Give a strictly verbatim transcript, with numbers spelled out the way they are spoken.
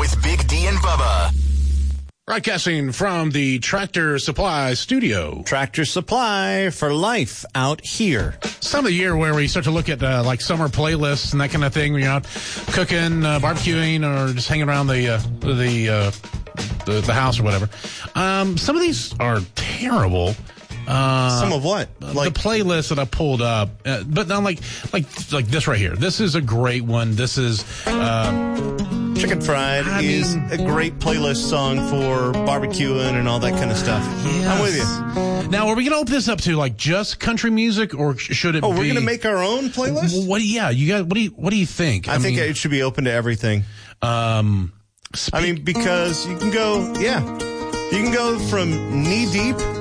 with Big D and Bubba. Broadcasting from the Tractor Supply studio. Tractor Supply for life out here. Some of the year where we start to look at uh, like summer playlists and that kind of thing. When you're out cooking, uh, barbecuing, or just hanging around the uh, the, uh, the the house or whatever. Um, some of these are terrible. Uh, Some of what? Like the playlist that I pulled up, uh, but not like like like this right here. This is a great one. This is. Uh, Chicken Fried I is mean, a great playlist song for barbecuing and all that kind of stuff. Yes. I'm with you. Now, are we going to open this up to like just country music, or should it? Oh, be... we're going to make our own playlist? What? Yeah, you got. What do you? What do you think? I, I think mean, it should be open to everything. Um, speak- I mean, because you can go, yeah, you can go from knee deep